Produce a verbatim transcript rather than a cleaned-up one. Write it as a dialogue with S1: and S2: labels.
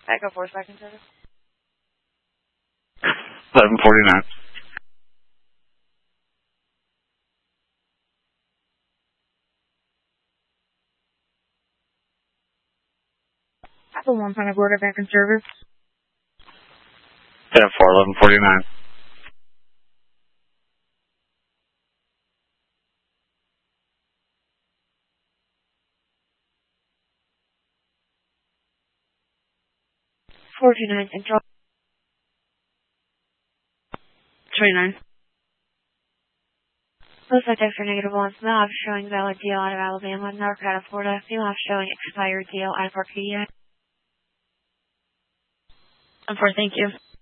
S1: Echo four second service.
S2: eleven forty-nine.
S1: Apple one final border back in service.
S2: ten four, eleven forty-nine.
S1: four two nine, intro. twenty-nine. Post text for negative one. Mail off showing valid deal out of Alabama. North out of Florida. Mail off showing expired deal out of Arcadia. I'm for, thank you.